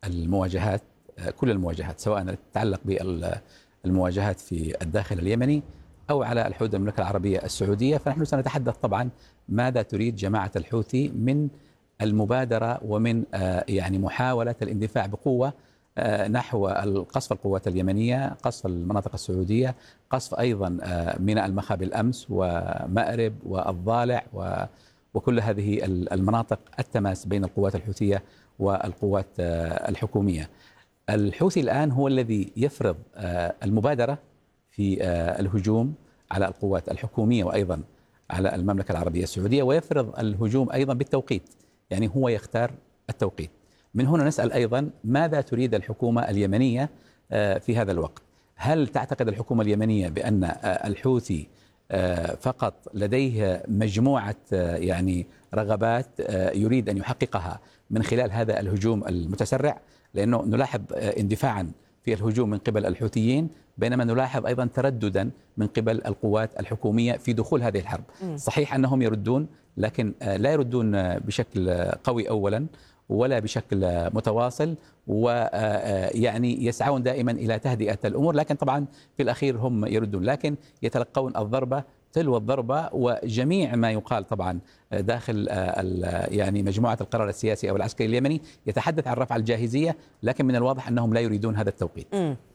المواجهات، كل المواجهات سواء التي تتعلق بالمواجهات في الداخل اليمني أو على الحدود المملكة العربية السعودية، فنحن سنتحدث طبعا ماذا تريد جماعة الحوثي من المبادرة ومن يعني محاولة الاندفاع بقوة نحو قصف القوات اليمنية، قصف المناطق السعودية، قصف أيضا ميناء المخا بالأمس ومأرب والضالع وكل هذه المناطق التماس بين القوات الحوثية والقوات الحكومية. الحوثي الآن هو الذي يفرض المبادرة في الهجوم على القوات الحكومية وأيضا على المملكة العربية السعودية، ويفرض الهجوم أيضا بالتوقيت، يعني هو يختار التوقيت. من هنا نسأل أيضا ماذا تريد الحكومة اليمنية في هذا الوقت؟ هل تعتقد الحكومة اليمنية بأن الحوثي فقط لديه مجموعة يعني رغبات يريد أن يحققها من خلال هذا الهجوم المتسرع؟ لأنه نلاحظ اندفاعا في الهجوم من قبل الحوثيين، بينما نلاحظ أيضا ترددا من قبل القوات الحكومية في دخول هذه الحرب. صحيح أنهم يردون، لكن لا يردون بشكل قوي أولا ولا بشكل متواصل، ويعني يسعون دائما إلى تهدئة الأمور، لكن طبعا في الأخير هم يردون، لكن يتلقون الضربة تلو الضربة. وجميع ما يقال طبعا داخل يعني مجموعة القرار السياسي أو العسكري اليمني يتحدث عن رفع الجاهزية، لكن من الواضح أنهم لا يريدون هذا التوقيت.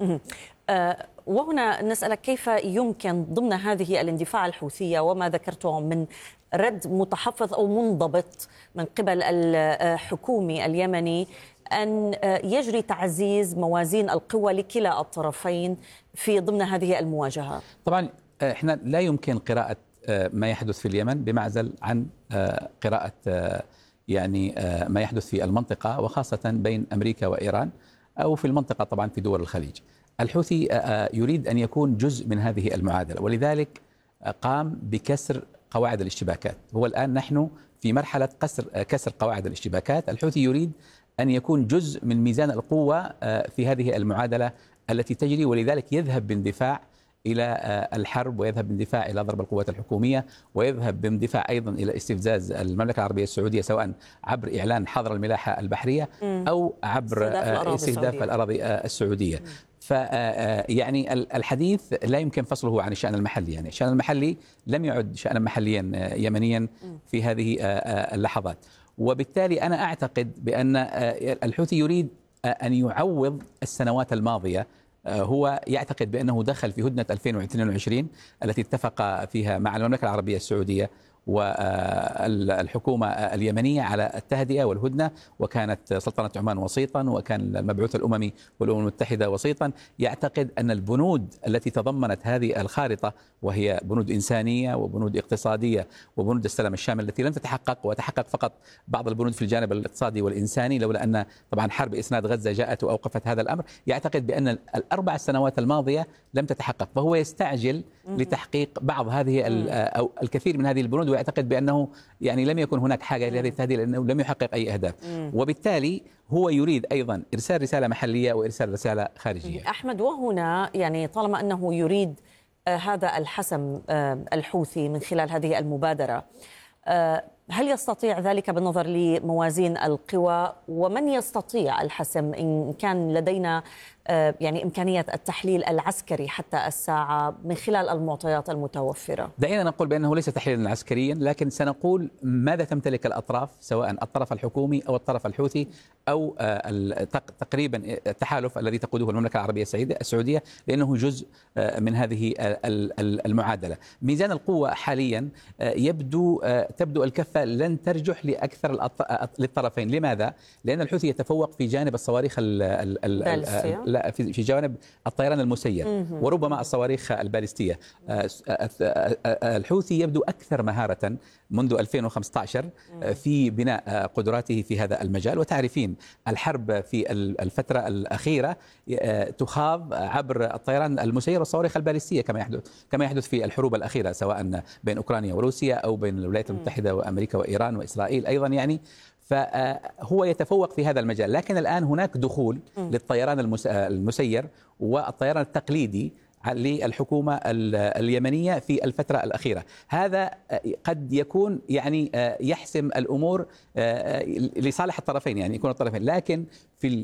وهنا نسألك كيف يمكن ضمن هذه الاندفاع الحوثية وما ذكرته من رد متحفظ أو منضبط من قبل الحكومي اليمني أن يجري تعزيز موازين القوى لكلا الطرفين في ضمن هذه المواجهة؟ طبعا احنا لا يمكن قراءة ما يحدث في اليمن بمعزل عن قراءة يعني ما يحدث في المنطقة، وخاصة بين أمريكا وإيران أو في المنطقة طبعا في دول الخليج. الحوثي يريد أن يكون جزء من هذه المعادلة، ولذلك قام بكسر قواعد الاشتباكات. هو الآن نحن في مرحلة كسر قواعد الاشتباكات. الحوثي يريد أن يكون جزء من ميزان القوة في هذه المعادلة التي تجري، ولذلك يذهب باندفاع إلى الحرب، ويذهب باندفاع إلى ضرب القوات الحكومية، ويذهب باندفاع أيضا إلى استفزاز المملكة العربية السعودية، سواء عبر إعلان حظر الملاحة البحرية أو عبر استهداف الأراضي السعودية. فيعني الحديث لا يمكن فصله عن الشأن المحلي، يعني الشأن المحلي لم يعد شأنا محليا يمنيا في هذه اللحظات، وبالتالي أنا أعتقد بأن الحوثي يريد أن يعوض السنوات الماضية. هو يعتقد بأنه دخل في هدنة 2022 التي اتفق فيها مع المملكة العربية السعودية والحكومة اليمنية على التهدئة والهدنة، وكانت سلطنة عمان وسيطا، وكان المبعوث الأممي والأمم المتحدة وسيطا. يعتقد أن البنود التي تضمنت هذه الخارطة، وهي بنود إنسانية وبنود اقتصادية وبنود السلام الشامل التي لم تتحقق، وتحقق فقط بعض البنود في الجانب الاقتصادي والإنساني، لولا أن طبعا حرب إسناد غزة جاءت وأوقفت هذا الأمر. يعتقد بأن الأربع سنوات الماضية لم تتحقق، فهو يستعجل لتحقيق بعض هذه أو الكثير من هذه البنود، ويعتقد بأنه يعني لم يكن هناك حاجة لهذه التهدئة لأنه لم يحقق أي أهداف، وبالتالي هو يريد أيضا إرسال رسالة محلية وإرسال رسالة خارجية. أحمد، وهنا يعني طالما أنه يريد هذا الحسم الحوثي من خلال هذه المبادرة، هل يستطيع ذلك بالنظر لموازين القوى؟ ومن يستطيع الحسم إن كان لدينا يعني إمكانية التحليل العسكري حتى الساعة من خلال المعطيات المتوفرة؟ دعينا نقول بأنه ليس تحليلا عسكريا، لكن سنقول ماذا تمتلك الأطراف، سواء الطرف الحكومي أو الطرف الحوثي أو تقريبا التحالف الذي تقوده المملكة العربية السعودية، لأنه جزء من هذه المعادلة. ميزان القوة حاليا تبدو الكفة لن ترجح لأكثر للطرفين. لماذا؟ لأن الحوثي يتفوق في جانب الصواريخ في جانب الطيران المسير وربما الصواريخ البالستية. الحوثي يبدو أكثر مهارة منذ 2015 في بناء قدراته في هذا المجال. وتعرفين الحرب في الفترة الأخيرة تخاض عبر الطيران المسير والصواريخ البالستية كما يحدث في الحروب الأخيرة، سواء بين أوكرانيا وروسيا أو بين الولايات المتحدة وأمريكا وإيران وإسرائيل أيضا يعني. فهو يتفوق في هذا المجال، لكن الآن هناك دخول للطيران المسير والطيران التقليدي للحكومة اليمنية في الفترة الأخيرة. هذا قد يكون يعني يحسم الأمور لصالح الطرفين، يعني يكون الطرفين، لكن في